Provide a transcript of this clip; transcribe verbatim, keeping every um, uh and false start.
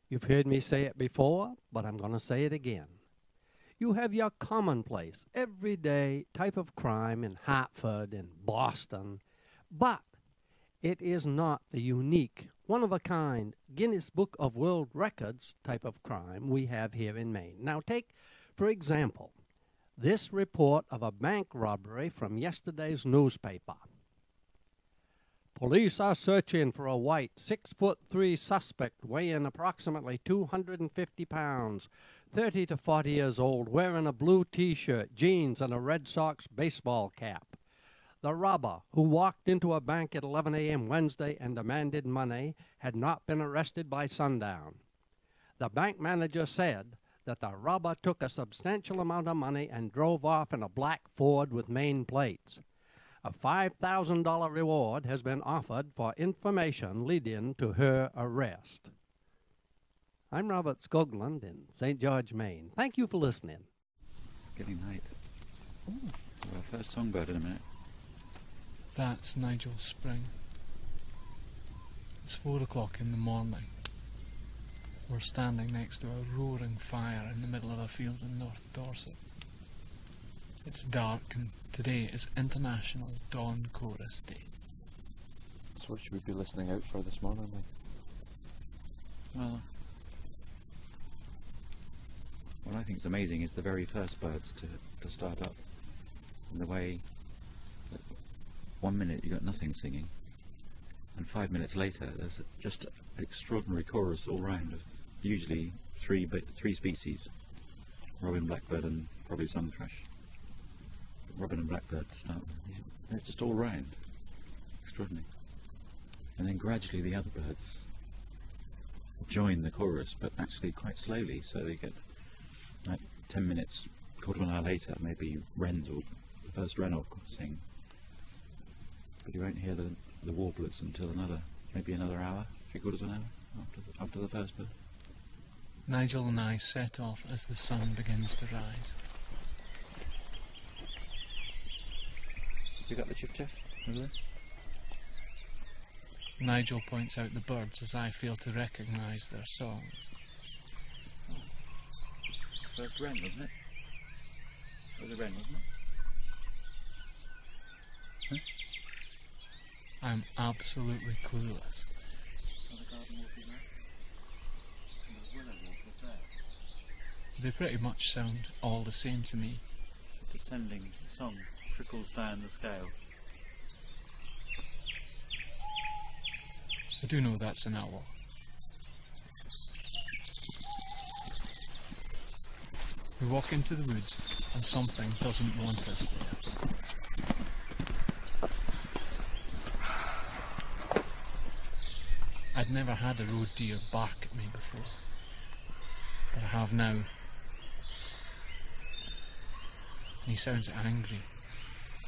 You've heard me say it before, but I'm going to say it again. You have your commonplace, everyday type of crime in Hartford and Boston, but it is not the unique, one-of-a-kind, Guinness Book of World Records type of crime we have here in Maine. Now take, for example, this report of a bank robbery from yesterday's newspaper. Police are searching for a white, six-foot-three suspect weighing approximately two hundred fifty pounds, thirty to forty years old, wearing a blue T-shirt, jeans, and a Red Sox baseball cap. The robber, who walked into a bank at eleven a m Wednesday and demanded money, had not been arrested by sundown. The bank manager said that the robber took a substantial amount of money and drove off in a black Ford with Maine plates. A five thousand dollar reward has been offered for information leading to her arrest. I'm Robert Skoglund in Saint George, Maine. Thank you for listening. Getting late. Ooh. Our first songbird in a minute. That's Nigel Spring. It's four o'clock in the morning. We're standing next to a roaring fire in the middle of a field in North Dorset. It's dark, and today is International Dawn Chorus Day. So what should we be listening out for this morning, Mike? Well, what I think is amazing is the very first birds to, to start up. And the way that one minute you got nothing singing, and five minutes later there's a, just an extraordinary chorus all round of usually three, three species, robin, blackbird and probably song thrush. Robin and blackbird to start with. They're just all round. Extraordinary. And then gradually the other birds join the chorus, but actually quite slowly, so they get like ten minutes, quarter of an hour later, maybe wrens or the first wren will sing. But you won't hear the, the warblers until another, maybe another hour, three quarters of an hour after the, after the first bird. Nigel and I set off as the sun begins to rise. You got the chiff chaff over there? Nigel points out the birds as I fail to recognise their songs. Oh. First wren, wasn't it? It was a wren, wasn't it? Huh? I'm absolutely clueless. They pretty much sound all the same to me. Descending song trickles down the scale. I do know that's an owl. We walk into the woods and something doesn't want us there. I'd never had a road deer bark at me before, but I have now. He sounds angry.